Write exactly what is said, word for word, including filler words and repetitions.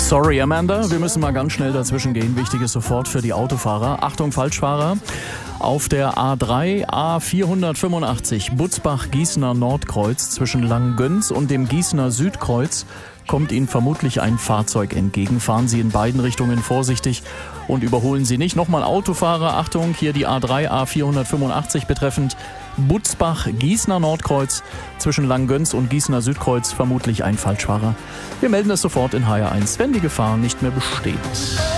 Sorry, Amanda, wir müssen mal ganz schnell dazwischen gehen. Wichtiges sofort für die Autofahrer. Achtung, Falschfahrer. Auf der A drei A vierhundertfünfundachtzig Butzbach-Gießener Nordkreuz zwischen Langgöns und dem Gießener Südkreuz kommt Ihnen vermutlich ein Fahrzeug entgegen. Fahren Sie in beiden Richtungen vorsichtig und überholen Sie nicht. Nochmal Autofahrer, Achtung, hier die A drei A vierhundertfünfundachtzig betreffend Butzbach-Gießener Nordkreuz zwischen Langgöns und Gießener Südkreuz vermutlich ein Falschfahrer. Wir melden es sofort in H R eins, wenn die Gefahr nicht mehr besteht.